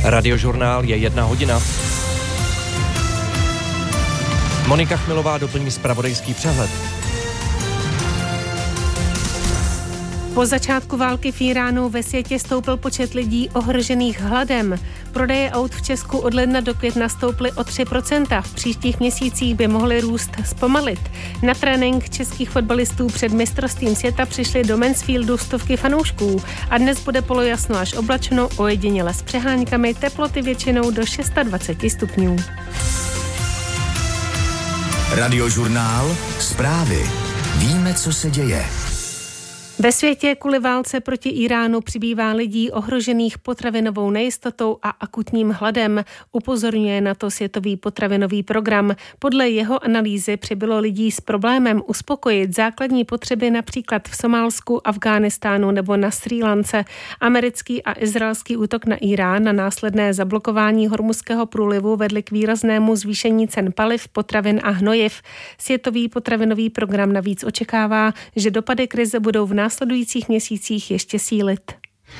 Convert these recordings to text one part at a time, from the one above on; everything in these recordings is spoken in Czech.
Radiožurnál je 1 hodina. Monika Chmilová doplní zpravodajský přehled. Po začátku války v Íránu ve světě stoupl počet lidí ohrožených hladem. Prodeje aut v Česku od ledna do května stouply o 3%. V příštích měsících by mohly růst zpomalit. Na trénink českých fotbalistů před mistrovstvím světa přišly do Mansfieldu stovky fanoušků. A dnes bude polojasno až oblačno, ojediněle s přeháňkami, teploty většinou do 26 stupňů. Radiožurnál, zprávy. Víme, co se děje. Ve světě kvůli válce proti Íránu přibývá lidí ohrožených potravinovou nejistotou a akutním hladem. Upozorňuje na to Světový potravinový program. Podle jeho analýzy přibylo lidí s problémem uspokojit základní potřeby například v Somálsku, Afghánistánu nebo na Srí Lance. Americký a izraelský útok na Írán a následné zablokování Hormuzského průlivu vedly k výraznému zvýšení cen paliv, potravin a hnojiv. Světový potravinový program navíc očekává, že dopady krize budou v následujících měsících ještě sílit.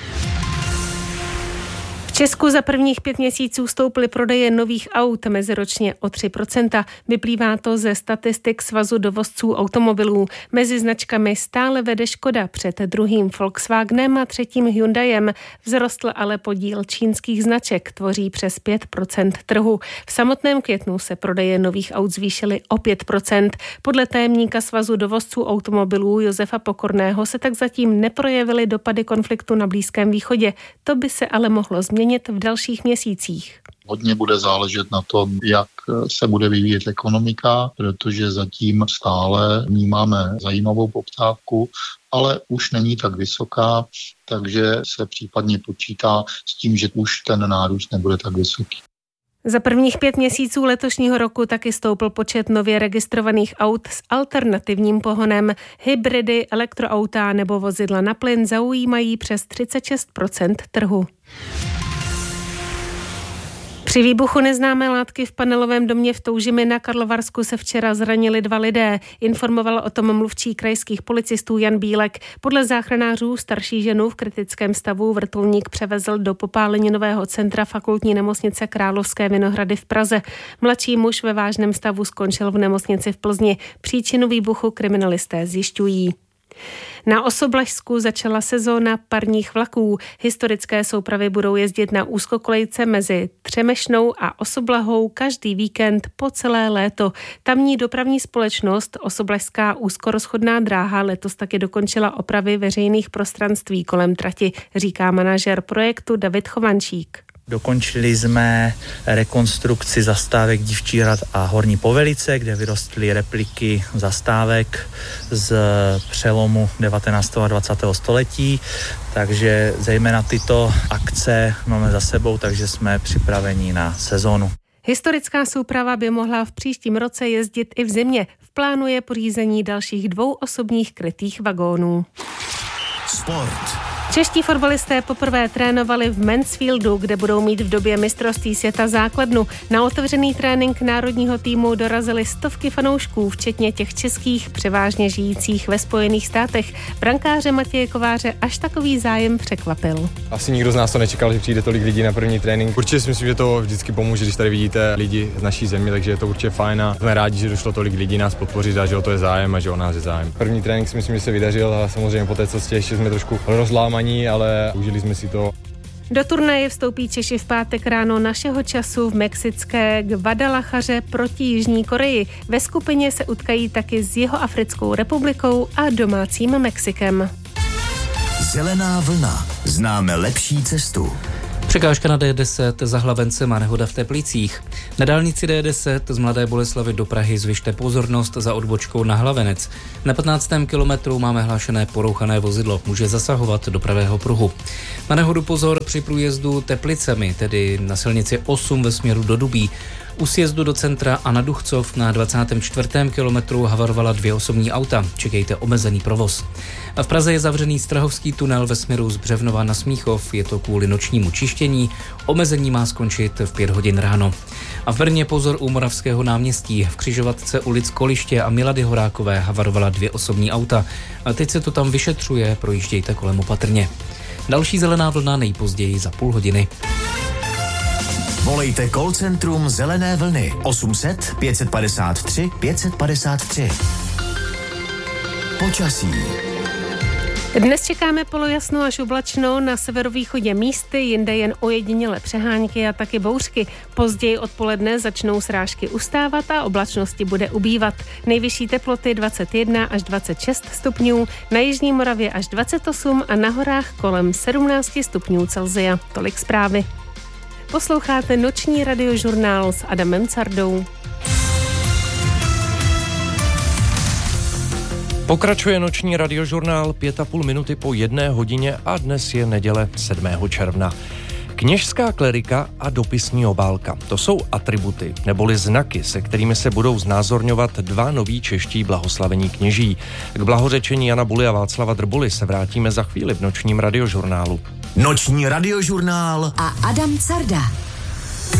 V Česku za prvních 5 měsíců stouply prodeje nových aut meziročně o 3%. Vyplývá to ze statistik Svazu dovozců automobilů. Mezi značkami stále vede Škoda před druhým Volkswagenem a třetím Hyundaiem. Vzrostl ale podíl čínských značek, tvoří přes 5% trhu. V samotném květnu se prodeje nových aut zvýšily o 5%. Podle tajemníka Svazu dovozců automobilů Josefa Pokorného se tak zatím neprojevily dopady konfliktu na Blízkém východě. To by se ale mohlo změnit v dalších měsících. Hodně bude záležet na tom, jak se bude vyvíjet ekonomika, protože zatím stále vnímáme zajímavou poptávku, ale už není tak vysoká, takže se případně počítá s tím, že už ten nárůst nebude tak vysoký. Za prvních 5 měsíců letošního roku taky stoupl počet nově registrovaných aut s alternativním pohonem. Hybridy, elektroauta nebo vozidla na plyn zaujímají přes 36% trhu. Při výbuchu neznámé látky v panelovém domě v Toužimi na Karlovarsku se včera zranili 2 lidé. Informoval o tom mluvčí krajských policistů Jan Bílek. Podle záchranářů starší ženu v kritickém stavu vrtulník převezl do popáleninového centra Fakultní nemocnice Královské Vinohrady v Praze. Mladší muž ve vážném stavu skončil v nemocnici v Plzni. Příčinu výbuchu kriminalisté zjišťují. Na Osoblažsku začala sezóna parních vlaků. Historické soupravy budou jezdit na úzkokolejce mezi Třemešnou a Osoblahou každý víkend po celé léto. Tamní dopravní společnost Osoblažská úzkorozchodná dráha letos taky dokončila opravy veřejných prostranství kolem trati, říká manažer projektu David Chovančík. Dokončili jsme rekonstrukci zastávek Dívčí hrad a Horní Povelice, kde vyrostly repliky zastávek z přelomu 19. a 20. století. Takže zejména tyto akce máme za sebou, takže jsme připraveni na sezónu. Historická souprava by mohla v příštím roce jezdit i v zimě. V plánu je pořízení dalších 2 osobních krytých vagónů. Sport. Čeští fotbalisté poprvé trénovali v Mansfieldu, kde budou mít v době mistrovství světa základnu. Na otevřený trénink národního týmu dorazily stovky fanoušků, včetně těch českých, převážně žijících ve Spojených státech. Brankáře Matěje Kováře až takový zájem překvapil. Asi nikdo z nás to nečekal, že přijde tolik lidí na první trénink. Určitě si myslím, že to vždycky pomůže, když tady vidíte lidi z naší země, takže je to určitě fajn a jsme rádi, že došlo tolik lidí nás podpořit a že o to je zájem a že o nás je zájem. První trénink si myslím, že se vydařil a samozřejmě po té cestě ještě jsme trošku rozlámaní, ale užili jsme si to. Do turnaje vstoupí Češi v pátek ráno našeho času v mexické Guadalajaře proti Jižní Koreji. Ve skupině se utkají taky s Jihoafrickou republikou a domácím Mexikem. Zelená vlna. Známe lepší cestu. Překážka na D10 za Hlavencem a nehoda v Teplicích. Na dálnici D10 z Mladé Boleslavi do Prahy zvyšte pozornost za odbočkou na Hlavenec. Na 15. kilometru máme hlášené porouchané vozidlo, může zasahovat do pravého pruhu. Na nehodu pozor při průjezdu Teplicemi, tedy na silnici 8 ve směru do Dubí. U sjezdu do centra a na Duchcov na 24. kilometru havarovala 2 osobní auta. Čekejte omezený provoz. A v Praze je zavřený Strahovský tunel ve směru z Břevnova na Smíchov. Je to kvůli nočnímu čištění. Omezení má skončit v 5 hodin ráno. A v Brně pozor u Moravského náměstí. V křižovatce ulic Koliště a Milady Horákové havarovala 2 osobní auta. A teď se to tam vyšetřuje, projíždějte kolem opatrně. Další zelená vlna nejpozději za půl hodiny. Volejte call centrum Zelené vlny 800 553 553. Počasí. Dnes čekáme polojasno až oblačno, na severovýchodě místy, jinde jen ojedinělé přehánky a taky bouřky. Později odpoledne začnou srážky ustávat a oblačnosti bude ubývat. Nejvyšší teploty 21 až 26 stupňů, na jižní Moravě až 28 a na horách kolem 17 stupňů Celsia. Tolik zprávy. Posloucháte noční radiožurnál s Adamem Cardou. Pokračuje noční radiožurnál 5,5 minuty po 1 hodině a dnes je neděle 7. června. Kněžská klerika a dopisní obálka. To jsou atributy, neboli znaky, se kterými se budou znázorňovat dva noví čeští blahoslavení kněží. K blahořečení Jana Buly a Václava Drbuly se vrátíme za chvíli v nočním radiožurnálu. Noční radiožurnál a Adam Carda.